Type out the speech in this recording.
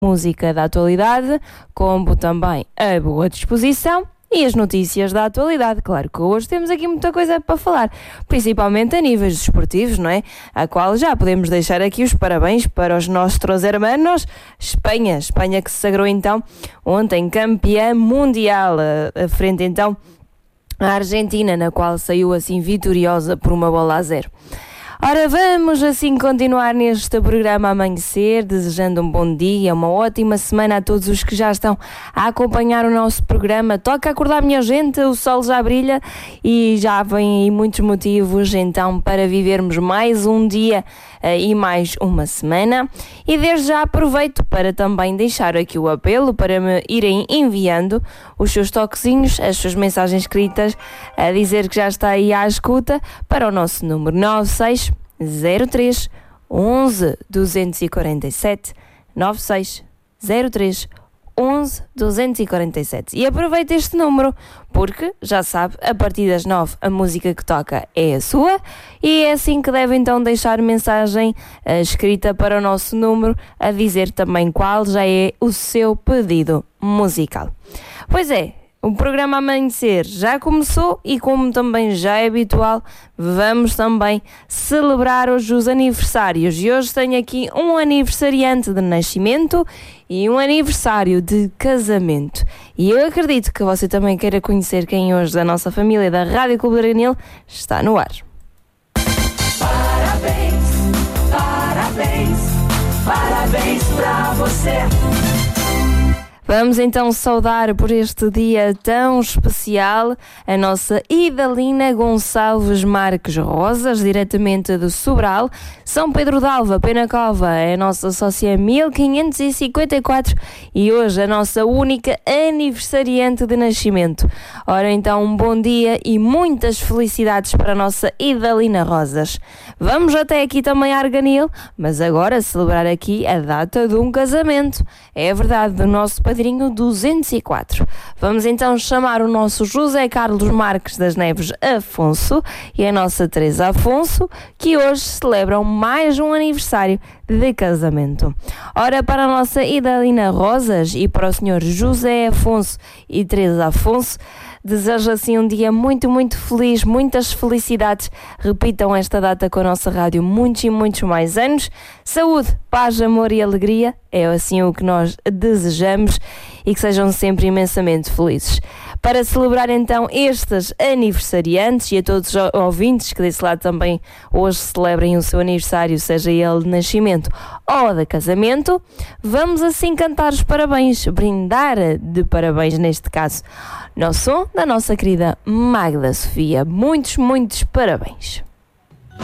música da atualidade, como também a boa disposição e as notícias da atualidade. Claro que hoje temos aqui muita coisa para falar, principalmente a níveis desportivos, não é? A qual já podemos deixar aqui os parabéns para os nossos hermanos. Espanha que se sagrou então ontem campeã mundial, à frente então à Argentina, na qual saiu assim vitoriosa por 1-0. Ora, vamos assim continuar neste programa Amanhecer, desejando um bom dia, uma ótima semana a todos os que já estão a acompanhar o nosso programa. Toca acordar, minha gente, o sol já brilha e já vêm aí muitos motivos então para vivermos mais um dia e mais uma semana. E desde já aproveito para também deixar aqui o apelo para me irem enviando os seus toquezinhos, as suas mensagens escritas, a dizer que já está aí à escuta para o nosso número 96 03 11 247 96 03 11 247. E aproveita este número, porque, já sabe, a partir das 9 a música que toca é a sua, e é assim que deve então deixar mensagem escrita para o nosso número, a dizer também qual já é o seu pedido musical. Pois é, o programa Amanhecer já começou e, como também já é habitual, vamos também celebrar hoje os aniversários. E hoje tenho aqui um aniversariante de nascimento e um aniversário de casamento. E eu acredito que você também queira conhecer quem hoje da nossa família da Rádio Clube de Arganil está no ar. Parabéns, parabéns, parabéns pra você. Vamos então saudar por este dia tão especial a nossa Idalina Gonçalves Marques Rosas, diretamente do Sobral, São Pedro de Alva, Penacova, é a nossa sócia 1554 e hoje a nossa única aniversariante de nascimento. Ora então, um bom dia e muitas felicidades para a nossa Idalina Rosas. Vamos até aqui também a Arganil, mas agora celebrar aqui a data de um casamento. É verdade, do nosso padrinho 204. Vamos então chamar o nosso José Carlos Marques das Neves Afonso e a nossa Teresa Afonso, que hoje celebram mais um aniversário de casamento. Ora, para a nossa Idalina Rosas e para o senhor José Afonso e Teresa Afonso, desejo assim um dia muito, muito feliz, muitas felicidades. Repitam esta data com a nossa rádio muitos e muitos mais anos. Saúde, paz, amor e alegria, é assim o que nós desejamos, e que sejam sempre imensamente felizes. Para celebrar então estes aniversariantes e a todos os ouvintes que desse lado também hoje celebrem o seu aniversário, seja ele de nascimento ou de casamento, vamos assim cantar os parabéns, brindar de parabéns neste caso, no som da nossa querida Magda Sofia. Muitos, muitos parabéns.